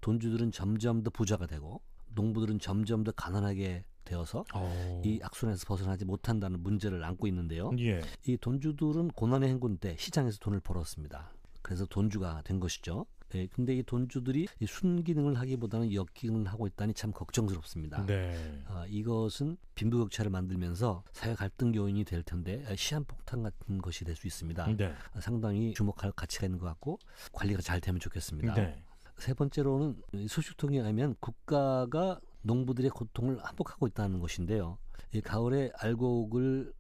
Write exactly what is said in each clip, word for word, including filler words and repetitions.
돈주들은 점점 더 부자가 되고 농부들은 점점 더 가난하게 되어서 오. 이 악순환에서 벗어나지 못한다는 문제를 안고 있는데요. 예. 이 돈주들은 고난의 행군 때 시장에서 돈을 벌었습니다. 그래서 돈주가 된 것이죠. 예, 근데 이 돈주들이 이 순기능을 하기보다는 역기능을 하고 있다니 참 걱정스럽습니다. 네. 아, 이것은 빈부격차를 만들면서 사회 갈등 요인이 될 텐데 시한폭탄 같은 것이 될 수 있습니다. 네. 아, 상당히 주목할 가치가 있는 것 같고 관리가 잘 되면 좋겠습니다. 네. 세 번째로는 소식통에 의하면 국가가 농부들의 고통을 한복하고 있다는 것인데요. 이 가을에 알곡을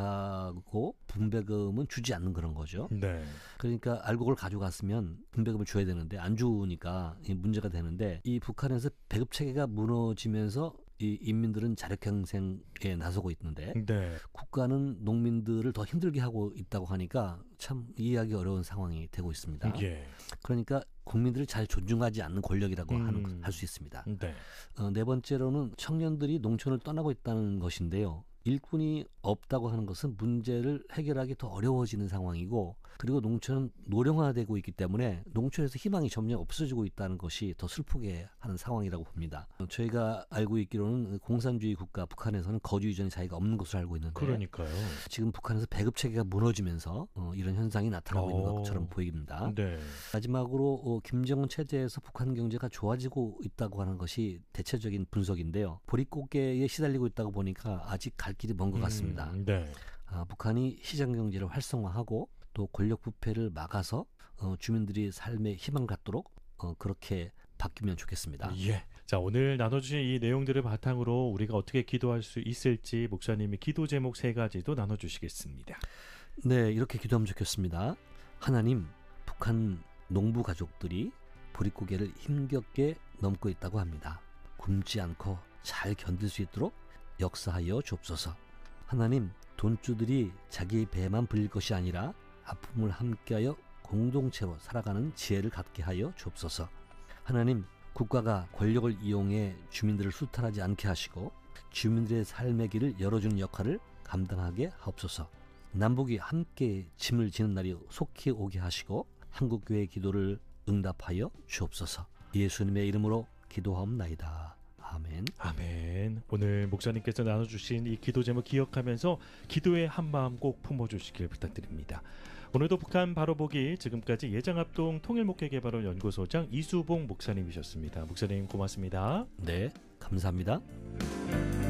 가져가고 분배금은 주지 않는 그런 거죠. 네. 그러니까 알곡을 가져갔으면 분배금을 줘야 되는데 안 주니까 문제가 되는데 이 북한에서 배급 체계가 무너지면서 이 인민들은 자력경생에 나서고 있는데 네. 국가는 농민들을 더 힘들게 하고 있다고 하니까 참 이해하기 어려운 상황이 되고 있습니다. 예. 그러니까 국민들을 잘 존중하지 않는 권력이라고 음. 하는 할 수 있습니다. 네. 어, 네 번째로는 청년들이 농촌을 떠나고 있다는 것인데요. 일꾼이 없다고 하는 것은 문제를 해결하기 더 어려워지는 상황이고 그리고 농촌은 노령화되고 있기 때문에 농촌에서 희망이 점점 없어지고 있다는 것이 더 슬프게 하는 상황이라고 봅니다. 저희가 알고 있기로는 공산주의 국가 북한에서는 거주 이전에 자기가 없는 것으로 알고 있는데 그러니까요. 지금 북한에서 배급 체계가 무너지면서 어, 이런 현상이 나타나고 오. 있는 것처럼 보입니다. 네. 마지막으로 어, 김정은 체제에서 북한 경제가 좋아지고 있다고 하는 것이 대체적인 분석인데요. 보릿고개에 시달리고 있다고 보니까 아직 갈 길이 먼 것 같습니다. 음, 네. 아, 북한이 시장 경제를 활성화하고 또 권력 부패를 막아서 어, 주민들이 삶에 희망을 갖도록 어, 그렇게 바뀌면 좋겠습니다. 예. 자, 오늘 나눠주신 이 내용들을 바탕으로 우리가 어떻게 기도할 수 있을지 목사님이 기도 제목 세 가지도 나눠주시겠습니다. 네, 이렇게 기도하면 좋겠습니다. 하나님, 북한 농부 가족들이 보릿고개를 힘겹게 넘고 있다고 합니다. 굶지 않고 잘 견딜 수 있도록 역사하여 주옵소서. 하나님, 돈주들이 자기 배만 불릴 것이 아니라 아픔을 함께하여 공동체로 살아가는 지혜를 갖게 하여 주옵소서. 하나님, 국가가 권력을 이용해 주민들을 수탈하지 않게 하시고 주민들의 삶의 길을 열어주는 역할을 감당하게 하옵소서. 남북이 함께 짐을 지는 날이 속히 오게 하시고 한국교회의 기도를 응답하여 주옵소서. 예수님의 이름으로 기도하옵나이다. 아멘. 아멘. 오늘 목사님께서 나눠주신 이 기도 제목 기억하면서 기도의 한마음 꼭 품어주시길 부탁드립니다. 오늘도 북한 바로보기 지금까지 예장합동 통일목회개발원연구소장 이수봉 목사님이셨습니다. 목사님 고맙습니다. 네, 감사합니다.